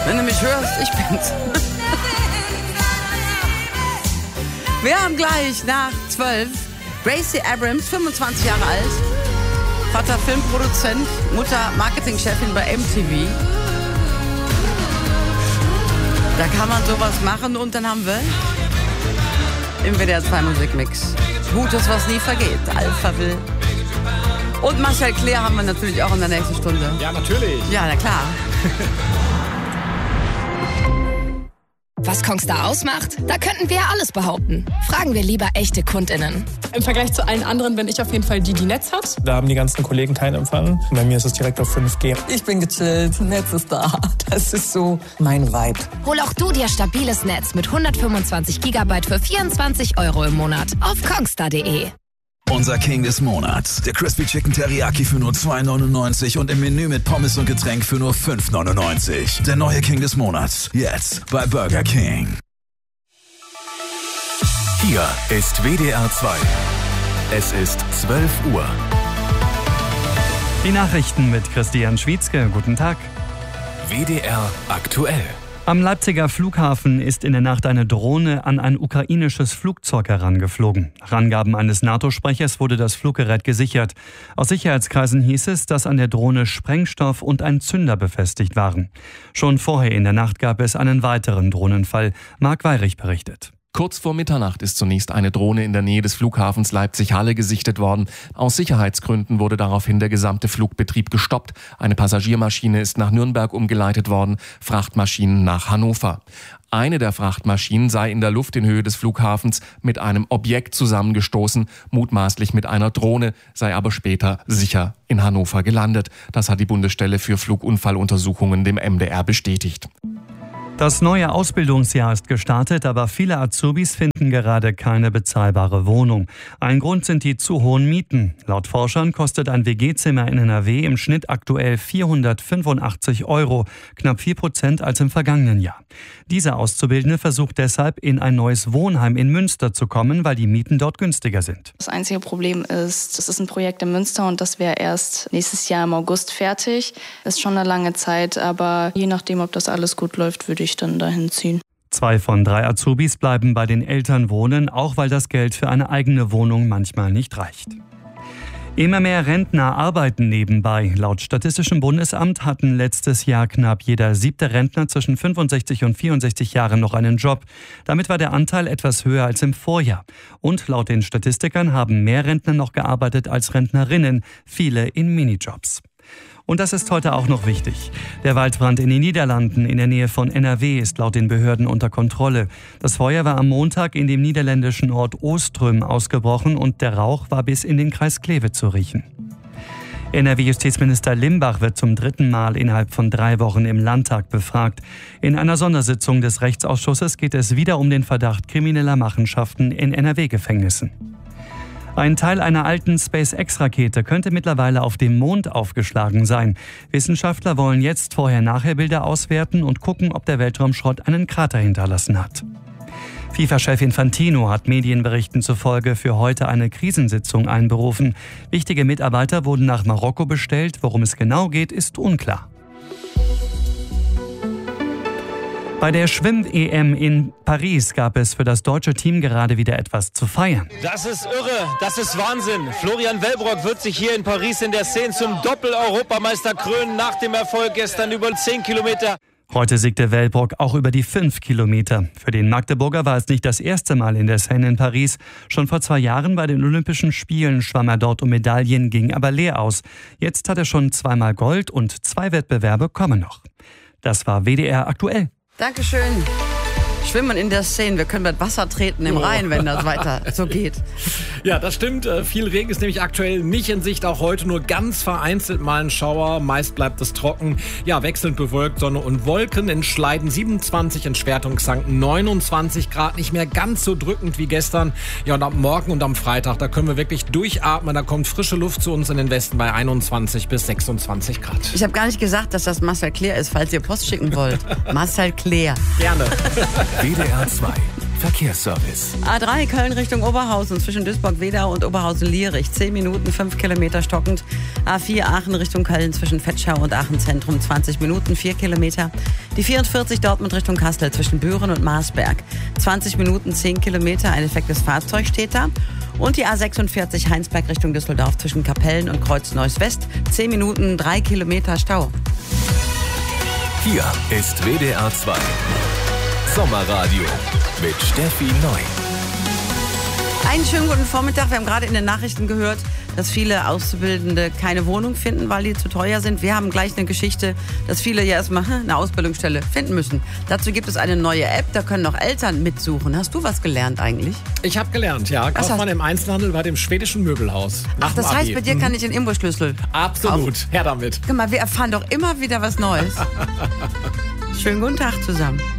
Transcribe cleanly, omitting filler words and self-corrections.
Wenn du mich hörst, ich bin's. Wir haben gleich nach 12 Gracie Abrams, 25 Jahre alt, Vater Filmproduzent, Mutter Marketingchefin bei MTV. Da kann man sowas machen und dann haben wir im WDR 2 Musikmix Gutes, was nie vergeht, Alphaville. Und Marcel Claire haben wir natürlich auch in der nächsten Stunde. Ja, natürlich. Ja, na klar. Was Kongstar ausmacht? Da könnten wir alles behaupten. Fragen wir lieber echte KundInnen. Im Vergleich zu allen anderen bin ich auf jeden Fall die Netz hat. Da haben die ganzen Kollegen keinen Empfang. Bei mir ist es direkt auf 5G. Ich bin gechillt, Netz ist da. Das ist so mein Vibe. Hol auch du dir stabiles Netz mit 125 GB für 24 € im Monat auf kongstar.de. Unser King des Monats. Der Crispy Chicken Teriyaki für nur 2,99 und im Menü mit Pommes und Getränk für nur 5,99. Der neue King des Monats. Jetzt bei Burger King. Hier ist WDR 2. Es ist 12 Uhr. Die Nachrichten mit Christian Schwietzke. Guten Tag. WDR aktuell. Am Leipziger Flughafen ist in der Nacht eine Drohne an ein ukrainisches Flugzeug herangeflogen. Nach Angaben eines NATO-Sprechers wurde das Fluggerät gesichert. Aus Sicherheitskreisen hieß es, dass an der Drohne Sprengstoff und ein Zünder befestigt waren. Schon vorher in der Nacht gab es einen weiteren Drohnenfall. Marc Weyrich berichtet. Kurz vor Mitternacht ist zunächst eine Drohne in der Nähe des Flughafens Leipzig-Halle gesichtet worden. Aus Sicherheitsgründen wurde daraufhin der gesamte Flugbetrieb gestoppt. Eine Passagiermaschine ist nach Nürnberg umgeleitet worden, Frachtmaschinen nach Hannover. Eine der Frachtmaschinen sei in der Luft in Höhe des Flughafens mit einem Objekt zusammengestoßen, mutmaßlich mit einer Drohne, sei aber später sicher in Hannover gelandet. Das hat die Bundesstelle für Flugunfalluntersuchungen dem MDR bestätigt. Das neue Ausbildungsjahr ist gestartet, aber viele Azubis finden gerade keine bezahlbare Wohnung. Ein Grund sind die zu hohen Mieten. Laut Forschern kostet ein WG-Zimmer in NRW im Schnitt aktuell 485 €, knapp 4% als im vergangenen Jahr. Diese Auszubildende versucht deshalb, in ein neues Wohnheim in Münster zu kommen, weil die Mieten dort günstiger sind. Das einzige Problem ist, es ist ein Projekt in Münster und das wäre erst nächstes Jahr im August fertig. Ist schon eine lange Zeit, aber je nachdem, ob das alles gut läuft, würde ich dann dahin ziehen. 2 von 3 Azubis bleiben bei den Eltern wohnen, auch weil das Geld für eine eigene Wohnung manchmal nicht reicht. Immer mehr Rentner arbeiten nebenbei. Laut Statistischem Bundesamt hatten letztes Jahr knapp jeder 7. Rentner zwischen 65 und 64 Jahren noch einen Job. Damit war der Anteil etwas höher als im Vorjahr. Und laut den Statistikern haben mehr Rentner noch gearbeitet als Rentnerinnen, viele in Minijobs. Und das ist heute auch noch wichtig. Der Waldbrand in den Niederlanden in der Nähe von NRW ist laut den Behörden unter Kontrolle. Das Feuer war am Montag in dem niederländischen Ort Oostrüm ausgebrochen und der Rauch war bis in den Kreis Kleve zu riechen. NRW-Justizminister Limbach wird zum 3. Mal innerhalb von 3 Wochen im Landtag befragt. In einer Sondersitzung des Rechtsausschusses geht es wieder um den Verdacht krimineller Machenschaften in NRW-Gefängnissen. Ein Teil einer alten SpaceX-Rakete könnte mittlerweile auf dem Mond aufgeschlagen sein. Wissenschaftler wollen jetzt Vorher-Nachher-Bilder auswerten und gucken, ob der Weltraumschrott einen Krater hinterlassen hat. FIFA-Chef Infantino hat Medienberichten zufolge für heute eine Krisensitzung einberufen. Wichtige Mitarbeiter wurden nach Marokko bestellt. Worum es genau geht, ist unklar. Bei der Schwimm-EM in Paris gab es für das deutsche Team gerade wieder etwas zu feiern. Das ist irre, das ist Wahnsinn. Florian Wellbrock wird sich hier in Paris in der Szene zum Doppel-Europameister krönen nach dem Erfolg gestern über 10 Kilometer. Heute siegte Wellbrock auch über die 5 Kilometer. Für den Magdeburger war es nicht das erste Mal in der Seine in Paris. Schon vor 2 Jahren bei den Olympischen Spielen schwamm er dort um Medaillen, ging aber leer aus. Jetzt hat er schon 2-mal Gold und 2 Wettbewerbe kommen noch. Das war WDR aktuell. Dankeschön. Schwimmen in der Seine. Wir können mit Wasser treten im Rhein, wenn das weiter so geht. Ja, das stimmt. Viel Regen ist nämlich aktuell nicht in Sicht. Auch heute nur ganz vereinzelt mal ein Schauer. Meist bleibt es trocken. Ja, wechselnd bewölkt, Sonne und Wolken. In Schleiden 27, in Schwertungssanken 29 Grad. Nicht mehr ganz so drückend wie gestern. Ja, und am Morgen und am Freitag, da können wir wirklich durchatmen. Da kommt frische Luft zu uns in den Westen bei 21 bis 26 Grad. Ich habe gar nicht gesagt, dass das Marcel Claire ist, falls ihr Post schicken wollt. Marcel Claire. Gerne. WDR 2 Verkehrsservice. A3 Köln Richtung Oberhausen zwischen Duisburg-Wedau und Oberhausen-Lierich. 10 Minuten, 5 Kilometer stockend. A4 Aachen Richtung Köln zwischen Vetschau und Aachen Zentrum. 20 Minuten, 4 Kilometer. Die 44 Dortmund Richtung Kassel zwischen Büren und Marsberg. 20 Minuten, 10 Kilometer, ein defektes Fahrzeug steht da. Und die A46 Heinsberg Richtung Düsseldorf zwischen Kapellen und Kreuz-Neuss West. 10 Minuten, 3 Kilometer Stau. Hier ist WDR 2 Sommerradio mit Steffi Neu. Einen schönen guten Vormittag. Wir haben gerade in den Nachrichten gehört, dass viele Auszubildende keine Wohnung finden, weil die zu teuer sind. Wir haben gleich eine Geschichte, dass viele ja erstmal eine Ausbildungsstelle finden müssen. Dazu gibt es eine neue App, da können auch Eltern mitsuchen. Hast du was gelernt eigentlich? Ich habe gelernt, ja. Kaufmann im Einzelhandel bei dem schwedischen Möbelhaus. Ach, das heißt, bei dir kann ich den Imbusschlüssel. Absolut, her damit. Guck mal, wir erfahren doch immer wieder was Neues. Schönen guten Tag zusammen.